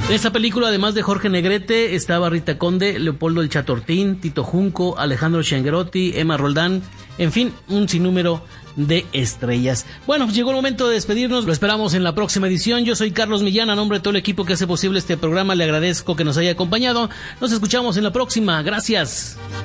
En esta película, además de Jorge Negrete, estaba Rita Conde, Leopoldo El Chatortín, Tito Junco, Alejandro Schengerotti, Emma Roldán, en fin, un sinnúmero de estrellas. Bueno, pues llegó el momento de despedirnos, lo esperamos en la próxima edición. Yo soy Carlos Millán, a nombre de todo el equipo que hace posible este programa, le agradezco que nos haya acompañado. Nos escuchamos en la próxima, gracias.